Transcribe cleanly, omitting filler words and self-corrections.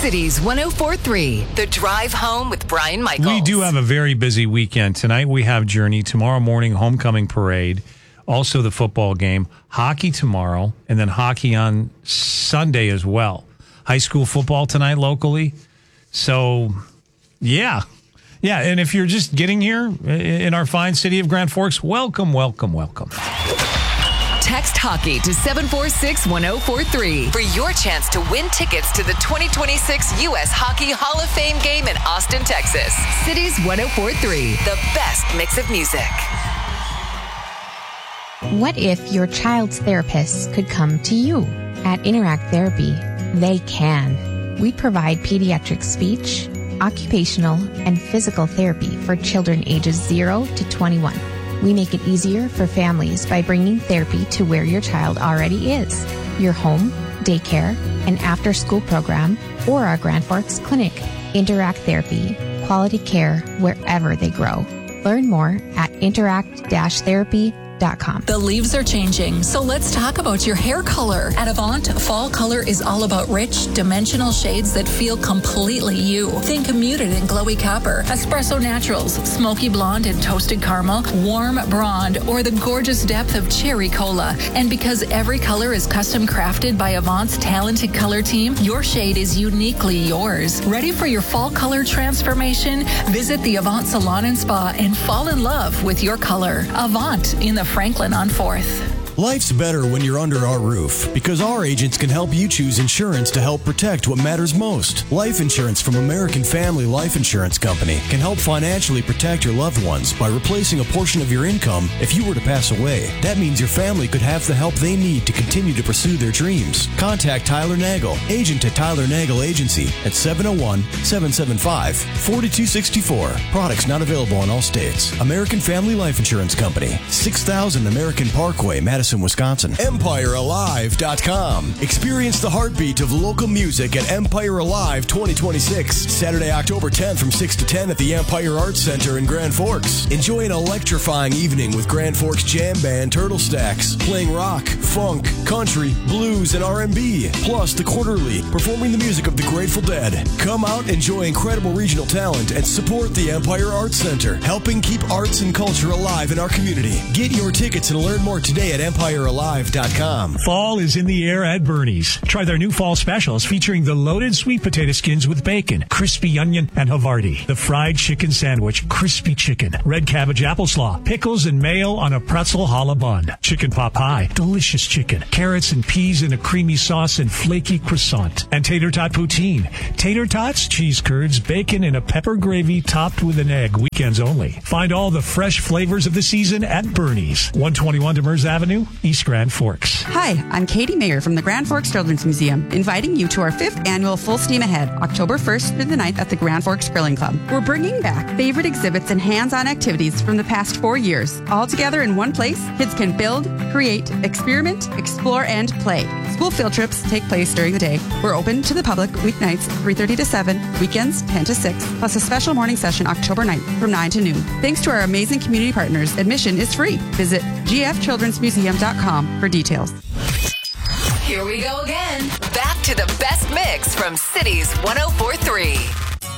Cities 104.3, The Drive Home with Brian Michaels. We do have a very busy weekend. Tonight we have Journey. Tomorrow morning, homecoming parade. Also the football game. Hockey tomorrow. And then hockey on Sunday as well. High school football tonight locally. So, yeah. Yeah, and if you're just getting here in our fine city of Grand Forks, welcome. Text hockey to 746-1043 for your chance to win tickets to the 2026 U.S. Hockey Hall of Fame game in Austin, Texas. Cities 104.3, the best mix of music. What if your child's therapist could come to you? At Interact Therapy, they can. We provide pediatric speech, occupational, and physical therapy for children ages 0 to 21. We make it easier for families by bringing therapy to where your child already is, your home, daycare, and after-school program, or our Grand Forks Clinic. Interact Therapy, quality care wherever they grow. Learn more at interact-therapy.com. The leaves are changing, so let's talk about your hair color. At Avant, fall color is all about rich, dimensional shades that feel completely you. Think muted and glowy copper, espresso naturals, smoky blonde and toasted caramel, warm blonde, or the gorgeous depth of cherry cola. And because every color is custom crafted by Avant's talented color team, your shade is uniquely yours. Ready for your fall color transformation? Visit the Avant Salon and Spa and fall in love with your color. Avant in the Franklin on 4th. Life's better when you're under our roof because our agents can help you choose insurance to help protect what matters most. Life insurance from American Family Life Insurance Company can help financially protect your loved ones by replacing a portion of your income if you were to pass away. That means your family could have the help they need to continue to pursue their dreams. Contact Tyler Nagel, agent at Tyler Nagel Agency at 701-775-4264. Products not available in all states. American Family Life Insurance Company, 6000 American Parkway, Madison, Wisconsin. EmpireAlive.com. Experience the heartbeat of local music at Empire Alive 2026. Saturday, October 10th from 6 to 10 at the Empire Arts Center in Grand Forks. Enjoy an electrifying evening with Grand Forks Jam Band Turtle Stacks, playing rock, funk, country, blues, and R&B. Plus, The Quarterly, performing the music of the Grateful Dead. Come out, enjoy incredible regional talent, and support the Empire Arts Center, helping keep arts and culture alive in our community. Get your tickets and learn more today at EmpireAlive.com. Fall is in the air at Bernie's. Try their new fall specials featuring the loaded sweet potato skins with bacon, crispy onion, and Havarti. The fried chicken sandwich, crispy chicken, red cabbage applesauce, pickles and mayo on a pretzel challah bun, chicken pot pie, delicious chicken, carrots and peas in a creamy sauce and flaky croissant, and tater tot poutine. Tater tots, cheese curds, bacon, and a pepper gravy topped with an egg. Weekends only. Find all the fresh flavors of the season at Bernie's. 121 Demers Avenue, East Grand Forks. Hi, I'm Katie Mayer from the Grand Forks Children's Museum, inviting you to our 5th annual Full Steam Ahead, October 1st through the 9th at the Grand Forks Grilling Club. We're bringing back favorite exhibits and hands-on activities from the past 4 years, all together in one place. Kids can build, create, experiment, explore, and play. School field trips take place during the day. We're open to the public weeknights 3:30 to 7, weekends 10 to 6, plus a special morning session October 9th from 9 to noon. Thanks to our amazing community partners, admission is free. Visit gfchildrensmuseum.com for details. Here we go again. Back to the best mix from Cities 104.3.